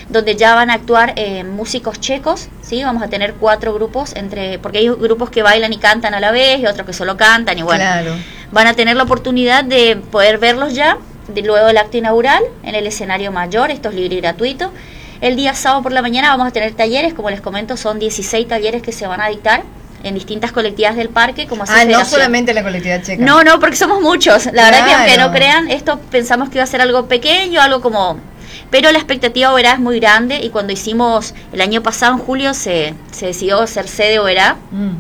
donde ya van a actuar músicos checos, ¿sí? Vamos a tener 4 grupos, porque hay grupos que bailan y cantan a la vez y otros que solo cantan, y bueno, claro, van a tener la oportunidad de poder verlos ya, luego del acto inaugural, en el escenario mayor. Esto es libre y gratuito. El día sábado por la mañana vamos a tener talleres, como les comento, son 16 talleres que se van a dictar en distintas colectividades del parque, como así no solamente la colectividad checa. No, porque somos muchos. La verdad que aunque no crean, esto pensamos que iba a ser algo pequeño, algo como... Pero la expectativa Oberá es muy grande, y cuando hicimos el año pasado, en julio, se decidió hacer sede Oberá.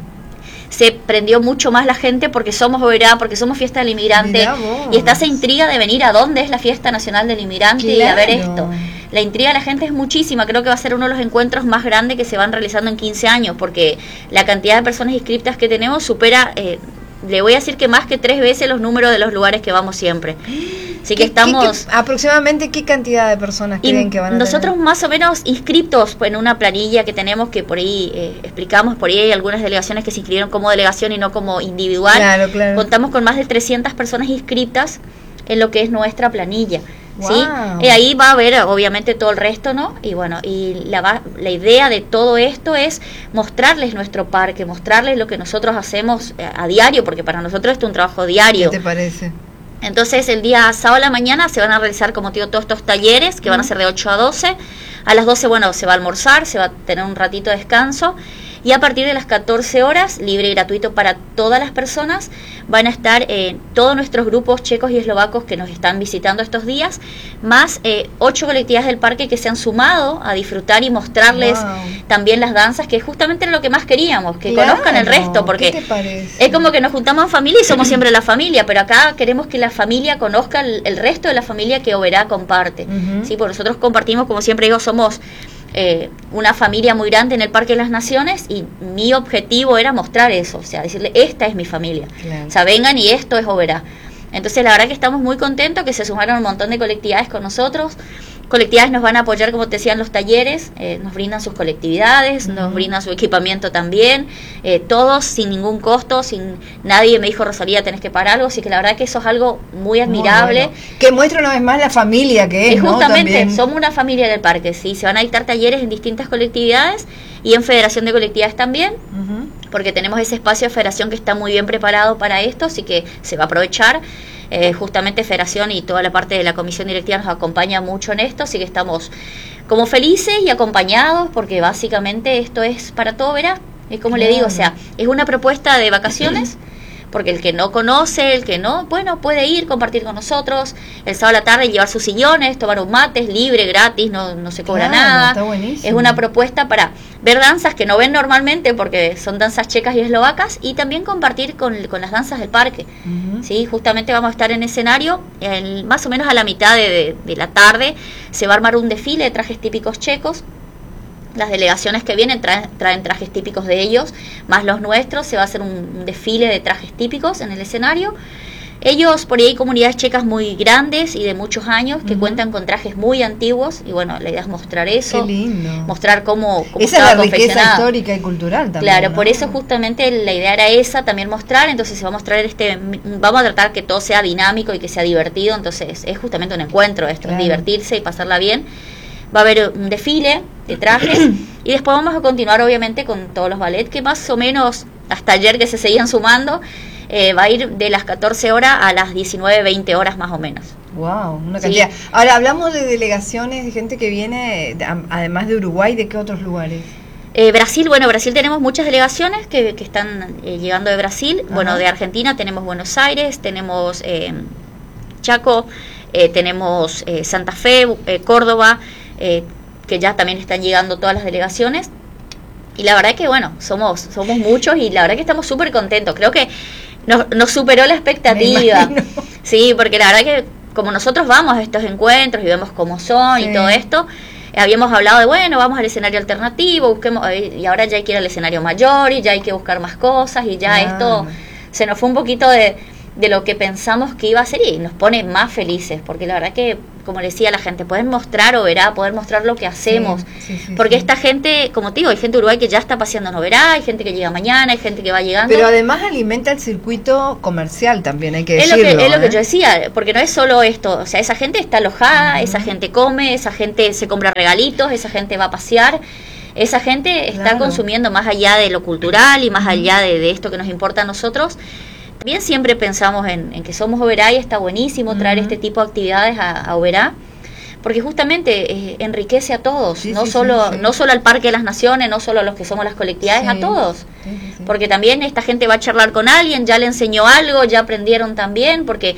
Se prendió mucho más la gente porque somos Oberá, porque somos Fiesta del Inmigrante, y está esa intriga de venir a dónde es la Fiesta Nacional del Inmigrante, claro, y a ver esto. La intriga de la gente es muchísima. Creo que va a ser uno de los encuentros más grandes que se van realizando en 15 años, porque la cantidad de personas inscriptas que tenemos supera, le voy a decir que más que 3 veces los números de los lugares que vamos siempre. Así que estamos... ¿Aproximadamente qué cantidad de personas creen que van a tener? Nosotros más o menos inscriptos en una planilla que tenemos, que por ahí explicamos, por ahí hay algunas delegaciones que se inscribieron como delegación y no como individual. Claro, claro. Contamos con más de 300 personas inscriptas en lo que es nuestra planilla. Wow. ¿Sí? Y ahí va a haber obviamente todo el resto, ¿no? Y bueno, y la idea de todo esto es mostrarles nuestro parque, mostrarles lo que nosotros hacemos a diario, porque para nosotros esto es un trabajo diario. ¿Qué te parece? Entonces el día sábado a la mañana se van a realizar, como te digo, todos estos talleres que van a ser de 8 a 12. A las 12, bueno, se va a almorzar, se va a tener un ratito de descanso. Y a partir de las 14 horas, libre y gratuito para todas las personas, van a estar todos nuestros grupos checos y eslovacos que nos están visitando estos días, más 8 colectividades del parque que se han sumado a disfrutar y mostrarles también las danzas, que justamente era lo que más queríamos, que conozcan el resto, porque ¿qué te parece? Es como que nos juntamos en familia y somos siempre la familia, pero acá queremos que la familia conozca el resto de la familia que Oberá comparte. ¿Sí? Porque nosotros compartimos, como siempre digo, somos... una familia muy grande en el Parque de las Naciones, y mi objetivo era mostrar eso, o sea, decirle, esta es mi familia, claro. O sea, vengan y esto es Oberá. Entonces la verdad que estamos muy contentos, que se sumaron un montón de colectividades con nosotros. Colectividades nos van a apoyar, como te decía, en los talleres, nos brindan sus colectividades, nos brindan su equipamiento también, todos sin ningún costo, sin nadie me dijo, Rosalía, tenés que pagar algo, así que la verdad que eso es algo muy admirable. Bueno. Que muestra una vez más la familia que es, ¿no? Justamente, También. Somos una familia del parque, sí, se van a dictar talleres en distintas colectividades y en Federación de Colectividades también, porque tenemos ese espacio de Federación que está muy bien preparado para esto, así que se va a aprovechar. Justamente Federación y toda la parte de la comisión directiva nos acompaña mucho en esto, así que estamos como felices y acompañados, porque básicamente esto es para todo Oberá. Es como le digo, o sea, es una propuesta de vacaciones, porque el que no conoce, el que no, bueno, puede ir, compartir con nosotros, el sábado a la tarde llevar sus sillones, tomar un mate, es libre, gratis, no se cobra nada. Está buenísimo. Es una propuesta para ver danzas que no ven normalmente, porque son danzas checas y eslovacas, y también compartir con las danzas del parque. ¿Sí? Justamente vamos a estar en escenario, más o menos a la mitad de la tarde, se va a armar un desfile de trajes típicos checos. Las delegaciones que vienen traen trajes típicos de ellos, más los nuestros. Se va a hacer un desfile de trajes típicos en el escenario. Ellos, por ahí hay comunidades checas muy grandes y de muchos años que cuentan con trajes muy antiguos, y bueno, la idea es mostrar eso. Qué lindo. Mostrar cómo esa estaba es la riqueza confeccionado. histórica y cultural también. Claro, ¿no? por eso justamente la idea era esa, también mostrar. Entonces se va a mostrar vamos a tratar que todo sea dinámico y que sea divertido. Entonces es justamente un encuentro esto, es divertirse y pasarla bien. Va a haber un desfile de trajes y después vamos a continuar obviamente con todos los ballets, que más o menos hasta ayer que se seguían sumando, va a ir de las 14 horas a las 19, 20 horas más o menos. Wow, una cantidad. Sí. Ahora hablamos de delegaciones, de gente que viene, además de Uruguay, ¿de qué otros lugares? Brasil, Brasil tenemos muchas delegaciones que están llegando de Brasil. Bueno, de Argentina tenemos Buenos Aires, tenemos Chaco, tenemos Santa Fe, Córdoba, que ya también están llegando todas las delegaciones. Y la verdad que somos muchos, y la verdad que estamos súper contentos. Creo que nos superó la expectativa. Sí, porque la verdad que como nosotros vamos a estos encuentros y vemos cómo son y todo esto, habíamos hablado de vamos al escenario alternativo, busquemos, y ahora ya hay que ir al escenario mayor y ya hay que buscar más cosas, y ya esto se nos fue un poquito de lo que pensamos que iba a ser, y nos pone más felices, porque la verdad que como le decía a la gente, poder mostrar Oberá, poder mostrar lo que hacemos, porque esta gente, como te digo, hay gente de Uruguay que ya está paseando en Oberá, hay gente que llega mañana, hay gente que va llegando. Pero además alimenta el circuito comercial también, hay que decirlo. Es lo que yo decía, porque no es solo esto, o sea, esa gente está alojada, esa gente come, esa gente se compra regalitos, esa gente va a pasear, esa gente está consumiendo más allá de lo cultural y más allá de esto que nos importa a nosotros. También siempre pensamos en que somos Oberá y está buenísimo traer este tipo de actividades a Oberá, porque justamente enriquece a todos, no solo al Parque de las Naciones, no solo a los que somos las colectividades, a todos, porque también esta gente va a charlar con alguien, ya le enseñó algo, ya aprendieron también, porque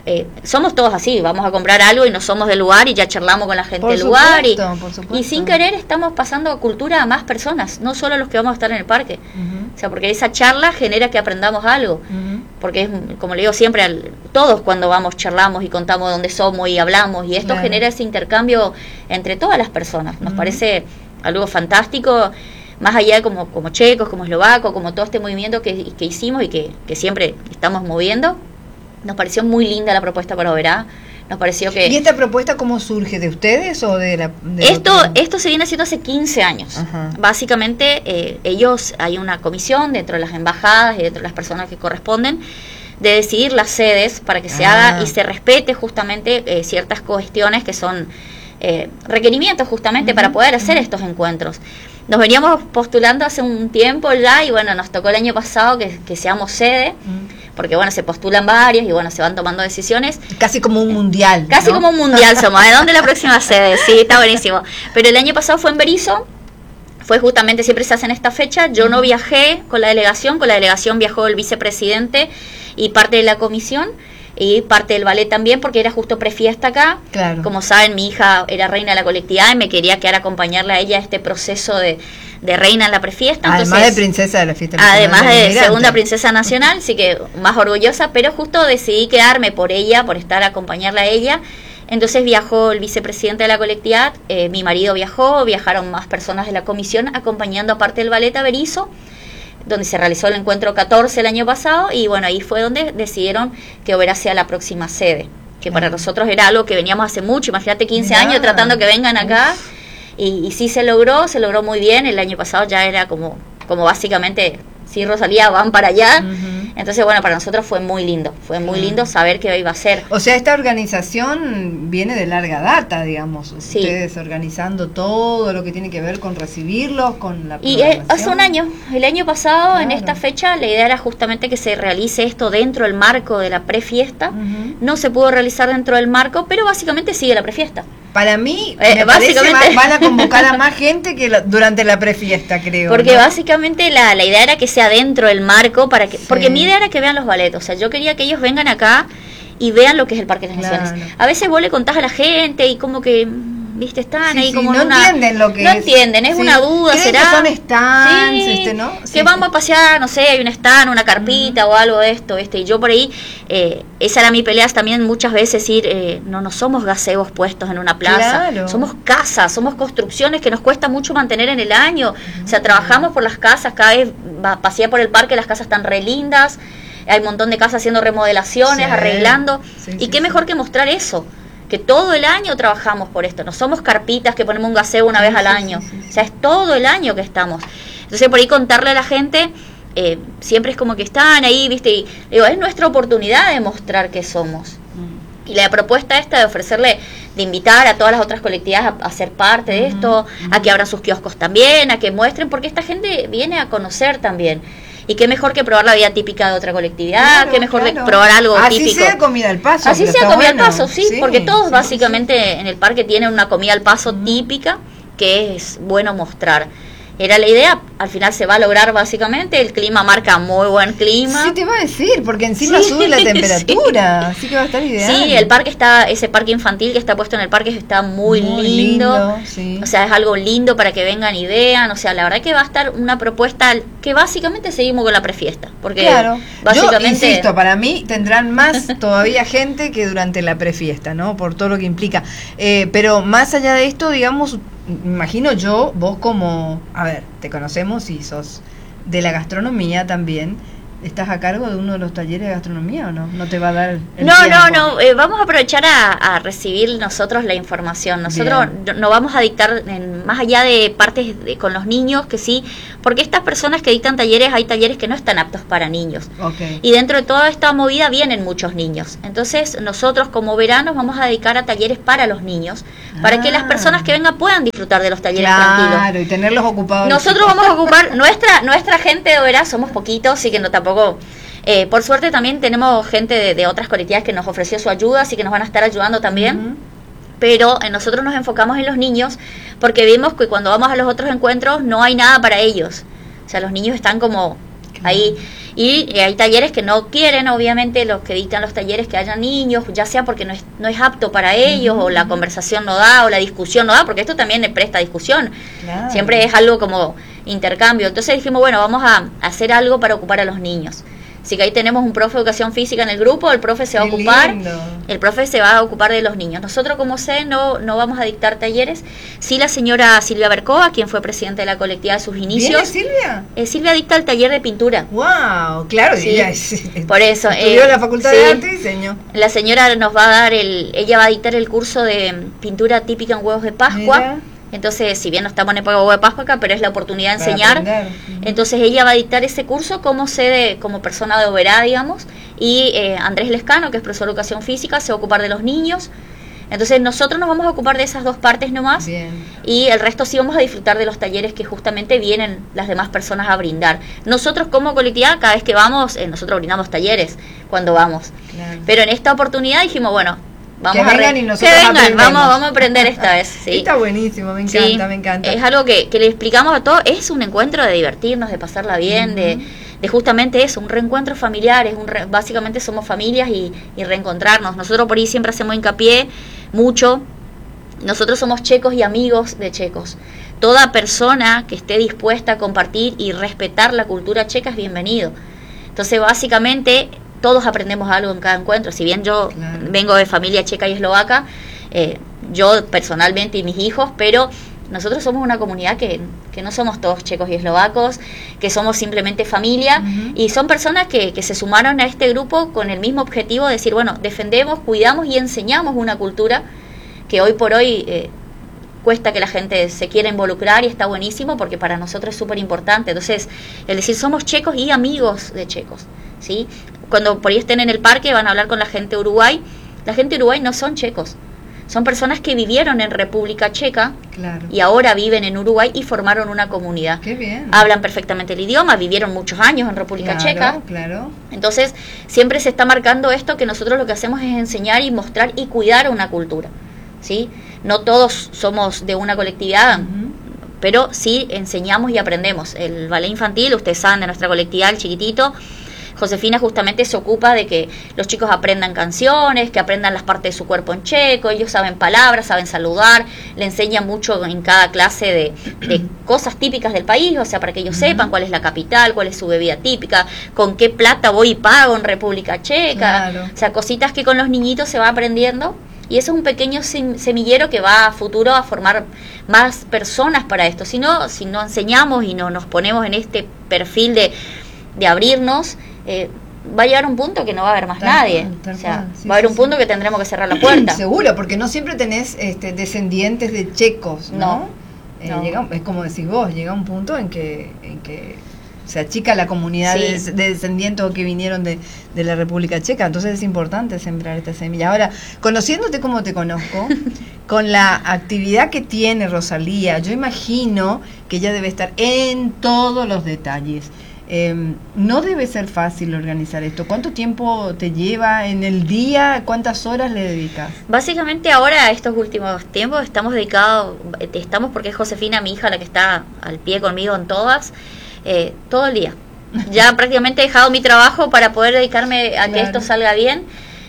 somos todos así, vamos a comprar algo y no somos del lugar y ya charlamos con la gente del lugar y sin querer estamos pasando cultura a más personas, no solo a los que vamos a estar en el parque, o sea, porque esa charla genera que aprendamos algo, porque es, como le digo siempre, todos cuando vamos charlamos y contamos dónde somos y hablamos y esto genera ese intercambio entre todas las personas, nos parece algo fantástico, más allá de como checos, como eslovacos, como todo este movimiento que hicimos y que siempre estamos moviendo. Nos pareció muy linda la propuesta para Oberá. Nos pareció que... ¿Y esta propuesta cómo surge? ¿De ustedes o de la...? Esto se viene haciendo hace 15 años. Básicamente, hay una comisión dentro de las embajadas y dentro de las personas que corresponden de decidir las sedes para que se haga y se respete justamente ciertas cuestiones que son requerimientos justamente para poder hacer estos encuentros. Nos veníamos postulando hace un tiempo ya y bueno, nos tocó el año pasado que seamos sede, porque bueno, se postulan varios y bueno, se van tomando decisiones. Casi como un mundial. Casi como un mundial somos. ¿De dónde la próxima sede? Sí, está buenísimo. Pero el año pasado fue en Berisso, fue justamente, siempre se hace en esta fecha. Yo no viajé con la delegación viajó el vicepresidente y parte de la comisión. Y parte del ballet también, porque era justo prefiesta acá. Claro. Como saben, mi hija era reina de la colectividad y me quería quedar a acompañarla a ella a este proceso de reina en la prefiesta. Entonces, además de princesa de la fiesta nacional. Además de segunda princesa nacional, así que más orgullosa, pero justo decidí quedarme por ella, por estar a acompañarla a ella. Entonces viajó el vicepresidente de la colectividad, mi marido viajaron más personas de la comisión acompañando aparte del ballet a Berisso, donde se realizó el encuentro 14 el año pasado y bueno, ahí fue donde decidieron que Oberá sea la próxima sede, que para nosotros era algo que veníamos hace mucho, imagínate 15 años tratando que vengan acá y sí se logró muy bien. El año pasado ya era como básicamente, sí, Rosalía, van para allá. Entonces, bueno, para nosotros fue muy lindo saber que iba a ser. O sea, esta organización viene de larga data, digamos. Ustedes organizando todo lo que tiene que ver con recibirlos, con la programación. Y hace un año, el año pasado, en esta fecha, la idea era justamente que se realice esto dentro del marco de la prefiesta. No se pudo realizar dentro del marco, pero básicamente sigue la prefiesta. Para mí, básicamente van a convocar a más gente que durante la prefiesta, creo. Porque básicamente la idea era que sea dentro del marco, porque mi idea era que vean los ballets. O sea, yo quería que ellos vengan acá y vean lo que es el Parque de las Naciones. A veces vos le contás a la gente y como que, viste, están ahí como no entienden lo que no entienden, es una duda, ¿creen será que son stands, ¿no? Que vamos a pasear, no sé, hay un stand, una carpita o algo de esto, y yo por ahí, esa era mi pelea también muchas veces, no somos gazebos puestos en una plaza, somos casas, somos construcciones que nos cuesta mucho mantener en el año, o sea, trabajamos por las casas, cada vez paseé por el parque, las casas están re lindas, hay un montón de casas haciendo remodelaciones, arreglando, y qué mejor que mostrar eso, que todo el año trabajamos por esto, no somos carpitas que ponemos un gazebo una vez al año, o sea, es todo el año que estamos. Entonces por ahí contarle a la gente, siempre es como que están ahí, viste, y digo, es nuestra oportunidad de mostrar que somos. Y la propuesta esta de ofrecerle, de invitar a todas las otras colectividades a ser parte de esto, a que abran sus kioscos también, a que muestren, porque esta gente viene a conocer también. Y qué mejor que probar la vida típica de otra colectividad, qué mejor de probar algo típico. Así sea comida al paso. Así sea comida al paso, sí, porque todos básicamente en el parque tienen una comida al paso típica que es bueno mostrar. Era la idea, al final se va a lograr básicamente, el clima marca muy buen clima. Sí, te iba a decir, porque encima sube la temperatura, así que va a estar ideal. Sí, el parque ese parque infantil que está puesto en el parque está muy lindo. O sea, es algo lindo para que vengan y vean, o sea, la verdad que va a estar una propuesta que básicamente seguimos con la prefiesta, porque básicamente... Yo insisto, para mí tendrán más todavía gente que durante la prefiesta, ¿no? Por todo lo que implica. Pero más allá de esto, digamos, imagino vos como, a ver, te conocemos y sos de la gastronomía también, ¿estás a cargo de uno de los talleres de gastronomía o no? ¿No te va a dar el No, tiempo? vamos a aprovechar a recibir nosotros la información. Nosotros no vamos a dictar más allá de partes con los niños, que sí, porque estas personas que dictan talleres, hay talleres que no están aptos para niños. Okay. Y dentro de toda esta movida vienen muchos niños. Entonces nosotros como veranos vamos a dedicar a talleres para los niños, para que las personas que vengan puedan disfrutar de los talleres tranquilos. Claro, y tenerlos ocupados. Nosotros vamos a ocupar nuestra gente de veras, somos poquitos, así que no tampoco. Por suerte también tenemos gente de otras colectividades que nos ofreció su ayuda, así que nos van a estar ayudando también. Pero nosotros nos enfocamos en los niños porque vimos que cuando vamos a los otros encuentros no hay nada para ellos. O sea, los niños están como ahí. Y hay talleres que no quieren, obviamente, los que dictan los talleres, que haya niños, ya sea porque no es apto para ellos, o la conversación no da, o la discusión no da, porque esto también le presta discusión. Claro. Siempre es algo como intercambio. Entonces dijimos, bueno, vamos a hacer algo para ocupar a los niños. Así que ahí tenemos un profe de educación física en el grupo, el profe se va a ocupar, el profe se va a ocupar de los niños. Nosotros como sé no vamos a dictar talleres. Sí, la señora Silvia Bercoa, quien fue presidenta de la colectividad de sus inicios. ¿Viene Silvia? Silvia dicta el taller de pintura. Wow, claro, sí, ella por eso estudió en la Facultad de Arte y Diseño. La señora nos va a dar ella va a dictar el curso de pintura típica en huevos de Pascua. Mira. Entonces, si bien no estamos en época de huevo de Pascua acá, pero es la oportunidad de enseñar. Entonces ella va a dictar ese curso como sede, como persona de Oberá, digamos, y Andrés Lescano, que es profesor de educación física, se va a ocupar de los niños. Entonces nosotros nos vamos a ocupar de esas dos partes nomás. Bien. Y el resto sí vamos a disfrutar de los talleres que justamente vienen las demás personas a brindar. Nosotros como colectividad, cada vez que vamos, nosotros brindamos talleres cuando vamos. Claro. Pero en esta oportunidad dijimos, bueno, vamos que vengan y nosotros vamos a aprender esta vez. Sí. Está buenísimo, me encanta, sí, me encanta. Es algo que le explicamos a todos, es un encuentro de divertirnos, de pasarla bien, de justamente eso, un reencuentro familiar, básicamente somos familias y reencontrarnos. Nosotros por ahí siempre hacemos hincapié mucho, nosotros somos checos y amigos de checos. Toda persona que esté dispuesta a compartir y respetar la cultura checa es bienvenido. Entonces básicamente todos aprendemos algo en cada encuentro. Si bien yo vengo de familia checa y eslovaca, yo personalmente y mis hijos, pero nosotros somos una comunidad que no somos todos checos y eslovacos, que somos simplemente familia, y son personas que se sumaron a este grupo con el mismo objetivo de decir, bueno, defendemos, cuidamos y enseñamos una cultura que hoy por hoy cuesta que la gente se quiera involucrar, y está buenísimo porque para nosotros es súper importante. Entonces, el decir somos checos y amigos de checos, ¿sí? Cuando por ahí estén en el parque van a hablar con la gente de Uruguay. La gente de Uruguay no son checos, son personas que vivieron en República Checa y ahora viven en Uruguay y formaron una comunidad. Qué bien. Hablan perfectamente el idioma, vivieron muchos años en República Checa. Claro. Entonces, siempre se está marcando esto, que nosotros lo que hacemos es enseñar y mostrar y cuidar una cultura, ¿sí? No todos somos de una colectividad, pero sí enseñamos y aprendemos. El ballet infantil, ustedes saben, de nuestra colectividad, el chiquitito, Josefina justamente se ocupa de que los chicos aprendan canciones, que aprendan las partes de su cuerpo en checo, ellos saben palabras, saben saludar, le enseñan mucho en cada clase de cosas típicas del país, o sea, para que ellos sepan cuál es la capital, cuál es su bebida típica, con qué plata voy y pago en República Checa, o sea, cositas que con los niñitos se va aprendiendo. Y eso es un pequeño semillero que va a futuro a formar más personas para esto. Si no enseñamos y no nos ponemos en este perfil de abrirnos, va a llegar un punto que no va a haber más nadie. Va a haber un punto que tendremos que cerrar la puerta. Seguro, porque no siempre tenés descendientes de checos, ¿no? Es como decís vos, llega un punto en que se achica la comunidad de descendientes que vinieron de la República Checa. Entonces es importante sembrar esta semilla. Ahora, conociéndote como te conozco, con la actividad que tiene Rosalía, yo imagino que ella debe estar en todos los detalles. No debe ser fácil organizar esto. ¿Cuánto tiempo te lleva en el día? ¿Cuántas horas le dedicas? Básicamente ahora, estos últimos tiempos, estamos porque es Josefina, mi hija, la que está al pie conmigo en todas, todo el día. Ya prácticamente he dejado mi trabajo para poder dedicarme a que esto salga bien.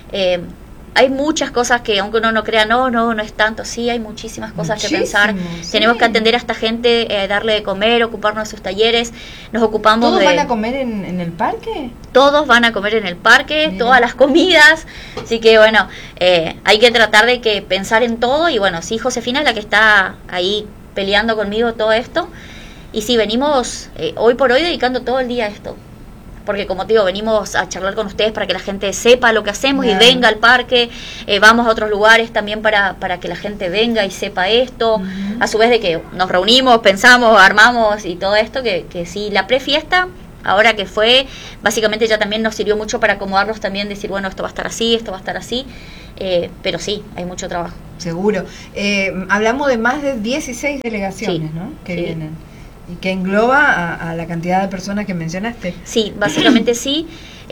Hay muchas cosas que, aunque uno no crea, no es tanto. Sí, hay muchísimas cosas que pensar. Tenemos que atender a esta gente, darle de comer, ocuparnos de sus talleres. Nos ocupamos ¿Todos van a comer en el parque? Todos van a comer en el parque, todas las comidas. Así que, bueno, hay que tratar de pensar en todo. Y, bueno, sí, Josefina es la que está ahí peleando conmigo todo esto. Y sí, venimos hoy por hoy dedicando todo el día a esto. porque como te digo, venimos a charlar con ustedes para que la gente sepa lo que hacemos Claro. y venga al parque, vamos a otros lugares también para que la gente venga y sepa esto, a su vez de que nos reunimos, pensamos, armamos y todo esto, que sí, la prefiesta, ahora que fue, básicamente ya también nos sirvió mucho para acomodarnos también, decir, bueno, esto va a estar así, esto va a estar así, pero sí, hay mucho trabajo. Seguro. Hablamos de más de 16 delegaciones, Sí, ¿no? Que sí. vienen. Y que engloba a la cantidad de personas que mencionaste. Sí, básicamente sí.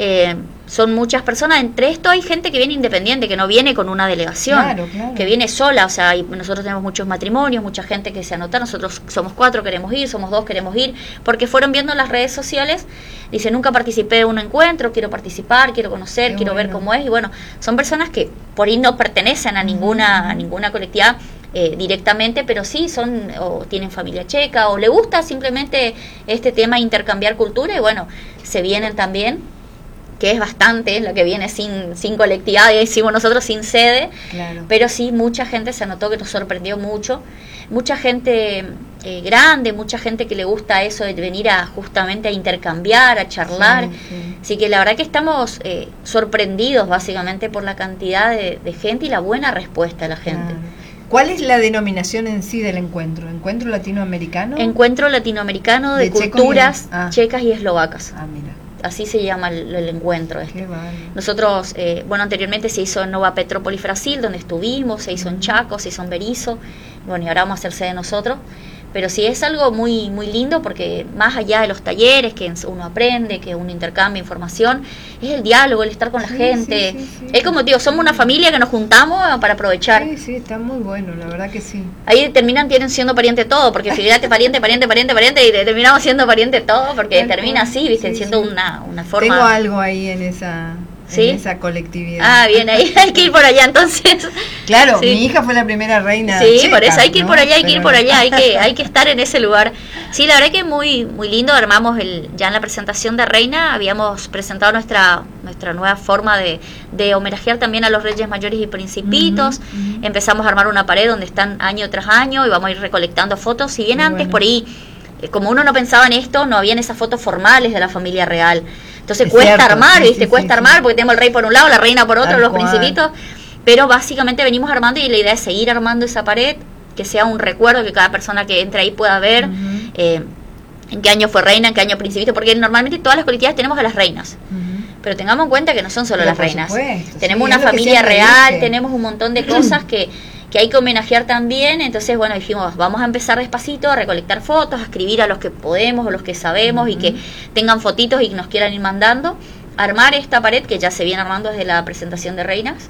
Son muchas personas. Entre esto hay gente que viene independiente, que no viene con una delegación, Claro, claro. que viene sola. O sea, nosotros tenemos muchos matrimonios, mucha gente que se anota. Nosotros somos 4, queremos ir, somos 2, queremos ir, porque fueron viendo en las redes sociales. Dice, nunca participé de un encuentro, quiero participar, quiero conocer, Qué quiero ver bueno. cómo es. Y bueno, son personas que por ahí no pertenecen a ninguna colectividad directamente, pero sí son o tienen familia checa o le gusta simplemente este tema de intercambiar cultura y bueno, se vienen también, que es bastante lo que viene sin colectividad, decimos nosotros, sin sede, Claro. pero sí mucha gente se anotó, que nos sorprendió mucho, mucha gente grande, mucha gente que le gusta eso de venir a justamente a intercambiar, a charlar, Sí, sí. así que la verdad que estamos sorprendidos básicamente por la cantidad de gente y la buena respuesta de la gente. Claro. ¿Cuál es la denominación en sí del encuentro? ¿Encuentro latinoamericano? Encuentro latinoamericano de De checos culturas y- checas y eslovacas. Ah, mira. Así se llama el encuentro este. Qué bárbaro. Nosotros, bueno, anteriormente se hizo en Nova Petrópolis, Brasil, donde estuvimos, se hizo en Chaco, se hizo en Berizo, bueno, y ahora vamos a hacer sede nosotros. Pero sí es algo muy muy lindo porque más allá de los talleres que uno aprende, que uno intercambia información, es el diálogo, el estar con la Sí, gente. sí, sí, sí. Es como, digo, somos una familia que nos juntamos para aprovechar. Sí, sí, está muy bueno, la verdad que sí. Ahí tienen siendo pariente todo, porque fíjate, pariente, y terminamos siendo pariente todo, porque Tal termina cual. así, ¿viste? Sí, siendo sí. una forma... Tengo algo ahí en esa, ¿Sí? en esa colectividad. Ah, bien, ahí hay que ir por allá entonces. Claro, Sí. mi hija fue la primera reina. Sí, checa, por eso hay que ir ¿no? por allá, hay que ir Pero- por allá, hay que estar en ese lugar. Sí, la verdad que muy muy lindo. Armamos ya en la presentación de Reina, habíamos presentado nuestra nueva forma de homenajear también a los Reyes Mayores y Principitos. Ujú, ujú. Empezamos a armar una pared donde están año tras año y vamos a ir recolectando fotos. Si bien Muy antes bueno. por ahí, como uno no pensaba en esto, no habían esas fotos formales de la familia real. Entonces Es cuesta cierto, armar, sí, ¿viste? sí, Cuesta sí, armar sí. porque tenemos el rey por un lado, la reina por otro, Tal los cual. principitos. Pero básicamente venimos armando y la idea es seguir armando esa pared, que sea un recuerdo, que cada persona que entre ahí pueda ver Ujú. en qué año fue reina, en qué año principito, porque normalmente todas las colectividades tenemos a las reinas. Ujú. Pero tengamos en cuenta que no son solo Pero las por reinas. supuesto, Tenemos sí, una es lo que familia siempre real, dije. tenemos un montón de cosas que hay que homenajear también. Entonces, bueno, dijimos, vamos a empezar despacito a recolectar fotos, a escribir a los que podemos o los que sabemos y que tengan fotitos y que nos quieran ir mandando. Armar esta pared que ya se viene armando desde la presentación de reinas,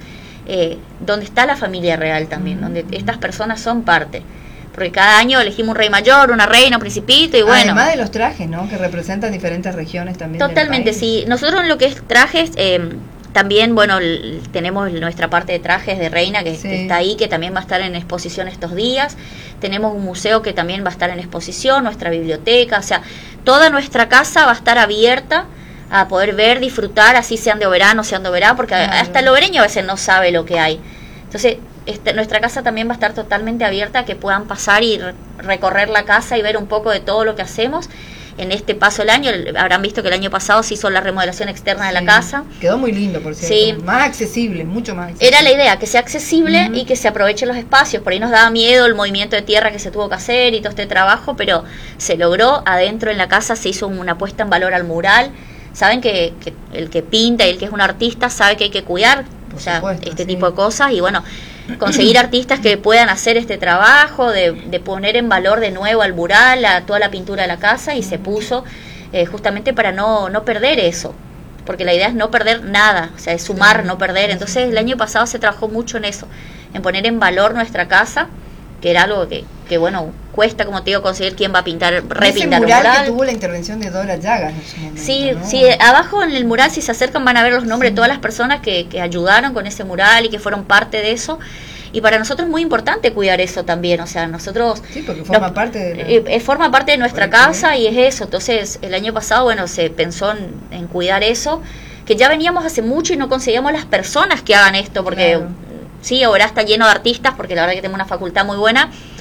donde está la familia real también, donde estas personas son parte. Porque cada año elegimos un rey mayor, una reina, un principito y bueno. Además de los trajes, ¿no? Que representan diferentes regiones también. Totalmente, del país. sí. Nosotros en lo que es trajes, también, bueno, tenemos nuestra parte de trajes de reina que Sí. está ahí, que también va a estar en exposición estos días. Tenemos un museo que también va a estar en exposición, nuestra biblioteca, o sea, toda nuestra casa va a estar abierta a poder ver, disfrutar, así sean de verano, porque Claro. hasta el hogareño a veces no sabe lo que hay. Entonces, nuestra casa también va a estar totalmente abierta, que puedan pasar y recorrer la casa y ver un poco de todo lo que hacemos. En este paso del año, habrán visto que el año pasado se hizo la remodelación externa de la Sí. casa. Quedó muy lindo, por cierto. Sí. Más accesible, mucho más accesible. Era la idea, que sea accesible Ujú. y que se aprovechen los espacios. Por ahí nos daba miedo el movimiento de tierra que se tuvo que hacer y todo este trabajo, pero se logró. Adentro en la casa se hizo una puesta en valor al mural. Saben que el que pinta y el que es un artista sabe que hay que cuidar, Por o sea, supuesto, este sí. tipo de cosas. Y bueno, conseguir artistas que puedan hacer este trabajo de poner en valor de nuevo al mural, a toda la pintura de la casa, y se puso justamente para no perder eso, porque la idea es no perder nada, o sea, es sumar, Sí, no perder. sí, Entonces sí. el año pasado se trabajó mucho en eso, en poner en valor nuestra casa, que era algo que bueno, cuesta, como te digo, conseguir quién va a pintar, Ese repintar un mural mural. que tuvo la intervención de Dora Llagas en su momento, Sí, ¿no? sí, abajo en el mural, si se acercan, van a ver los nombres de todas las personas que ayudaron con ese mural y que fueron parte de eso. Y para nosotros es muy importante cuidar eso también, o sea, nosotros... Sí, porque forma nos- parte de la... forma parte de nuestra Correcto. casa y es eso. Entonces, el año pasado, bueno, se pensó en cuidar eso, que ya veníamos hace mucho y no conseguíamos las personas que hagan esto, porque Claro. sí, ahora está lleno de artistas, porque la verdad que tenemos una facultad muy buena,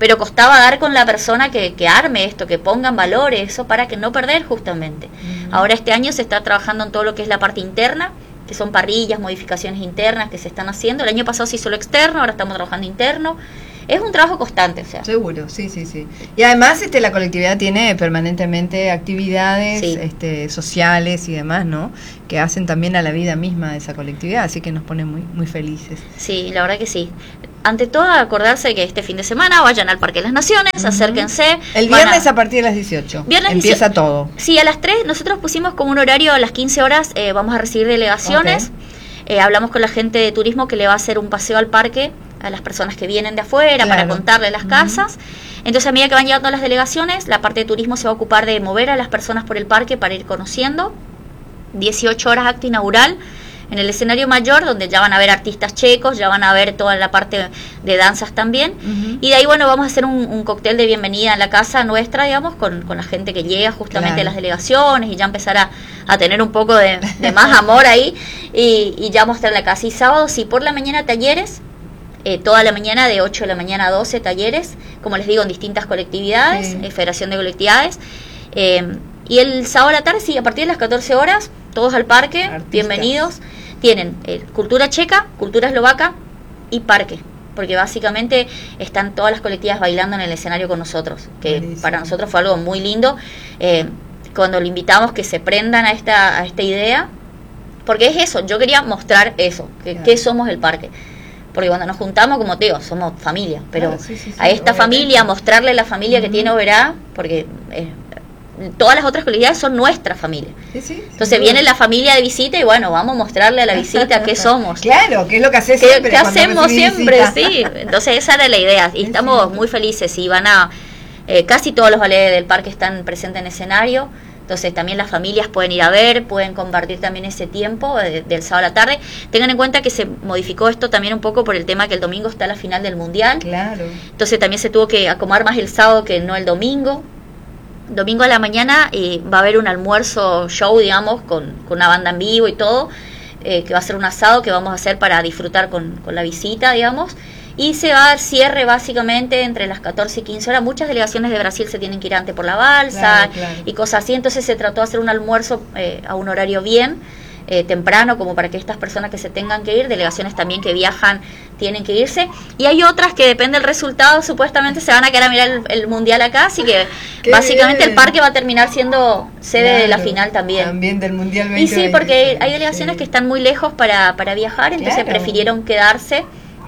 pero costaba dar con la persona que arme esto, que ponga en valor eso para que no perder justamente. Ahora este año se está trabajando en todo lo que es la parte interna, que son parrillas, modificaciones internas que se están haciendo. El año pasado se hizo lo externo, ahora estamos trabajando interno. Es un trabajo constante, o sea. Seguro, sí. Y además la colectividad tiene permanentemente actividades sociales y demás, ¿no? Que hacen también a la vida misma de esa colectividad, así que nos pone muy, muy felices. Sí, la verdad que sí. Ante todo, acordarse que este fin de semana vayan al Parque de las Naciones, acérquense. El viernes a partir de las 18. Empieza todo. Sí, a las 3 nosotros pusimos como un horario a las 15 horas, vamos a recibir delegaciones. Hablamos con la gente de turismo que le va a hacer un paseo al parque a las personas que vienen de afuera, para contarles las casas. Entonces, a medida que van llegando las delegaciones, la parte de turismo se va a ocupar de mover a las personas por el parque para ir conociendo. 18 horas acto inaugural en el escenario mayor, donde ya van a ver artistas checos, ya van a ver toda la parte de danzas también. Y de ahí, bueno, vamos a hacer un cóctel de bienvenida en la casa nuestra, digamos, con la gente que llega justamente a las delegaciones, y ya empezar a tener un poco de más amor ahí, y ya mostrar la casa. Y sábado, sí, por la mañana talleres, toda la mañana de 8 de la mañana a 12 talleres, como les digo, en distintas colectividades, Federación de Colectividades. Y el sábado a la tarde, sí, a partir de las 14 horas, todos al parque, bienvenidos. Tienen cultura checa, cultura eslovaca y parque, porque básicamente están todas las colectividades bailando en el escenario con nosotros, que buenísimo. Para nosotros fue algo muy lindo, cuando le invitamos que se prendan a esta idea, porque es eso, yo quería mostrar eso, que somos el parque. Porque cuando nos juntamos, como te digo, somos familia, pero a esta familia, mostrarle la familia que tiene Oberá, porque todas las otras colectividades son nuestra familia. Entonces viene la familia de visita y bueno, vamos a mostrarle a la visita qué somos. Claro, que es lo que haces siempre. ¿Qué hacemos siempre? Sí. Entonces esa era la idea y estamos muy felices. Y van casi todos los ballets del parque están presentes en escenario. Entonces también las familias pueden ir a ver, pueden compartir también ese tiempo del sábado a la tarde. Tengan en cuenta que se modificó esto también un poco por el tema que el domingo está la final del Mundial. Claro. Entonces también se tuvo que acomodar más el sábado que no el domingo. Domingo a la mañana va a haber un almuerzo show, digamos, con una banda en vivo y todo, que va a ser un asado que vamos a hacer para disfrutar con la visita, digamos. Y se va a dar cierre básicamente entre las 14 y 15 horas. Muchas delegaciones de Brasil se tienen que ir antes por la balsa y cosas así. Entonces se trató de hacer un almuerzo a un horario bien temprano, como para que estas personas que se tengan que ir, delegaciones también que viajan, tienen que irse. Y hay otras que depende del resultado, supuestamente se van a quedar a mirar el Mundial acá. Así que básicamente el parque va a terminar siendo sede de la final también. También del Mundial 2020. Y sí, porque hay delegaciones que están muy lejos para viajar, entonces prefirieron quedarse.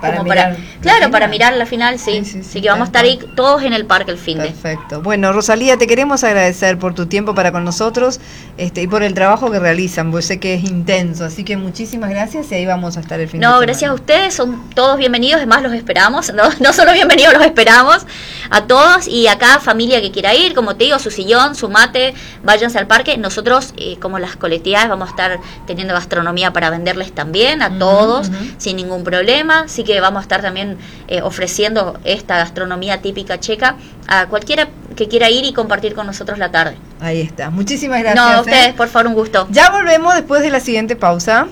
Para mirar la final, sí. Así que vamos a estar ahí todos en el parque el fin de. Perfecto. Bueno, Rosalía, te queremos agradecer por tu tiempo para con nosotros y por el trabajo que realizan, porque sé que es intenso, así que muchísimas gracias y ahí vamos a estar el fin de semana. No, gracias a ustedes, son todos bienvenidos, además los esperamos, no solo bienvenidos, los esperamos a todos y a cada familia que quiera ir, como te digo, su sillón, su mate, váyanse al parque. Nosotros, como las colectividades, vamos a estar teniendo gastronomía para venderles también a todos, sin ningún problema, así que vamos a estar también ofreciendo esta gastronomía típica checa a cualquiera que quiera ir y compartir con nosotros la tarde. Ahí está, muchísimas gracias. No, a ustedes, por favor, un gusto. Ya volvemos después de la siguiente pausa.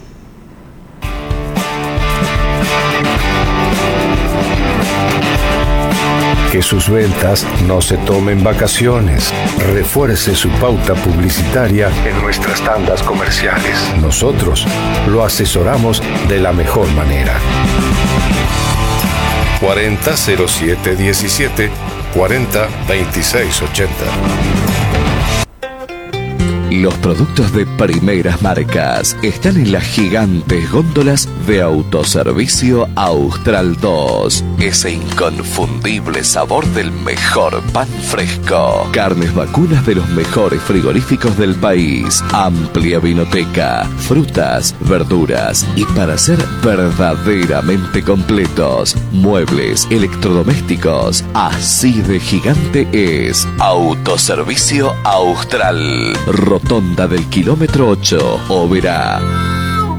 Que sus ventas no se tomen vacaciones. Refuerce su pauta publicitaria en nuestras tandas comerciales. Nosotros lo asesoramos de la mejor manera. 40 07 17 40 26 80. Los productos de primeras marcas están en las gigantes góndolas de Autoservicio Austral 2. Ese inconfundible sabor del mejor pan fresco. Carnes vacunas de los mejores frigoríficos del país. Amplia vinoteca, frutas, verduras y para ser verdaderamente completos, muebles, electrodomésticos. Así de gigante es Autoservicio Austral. Rotonda del kilómetro 8, Oberá.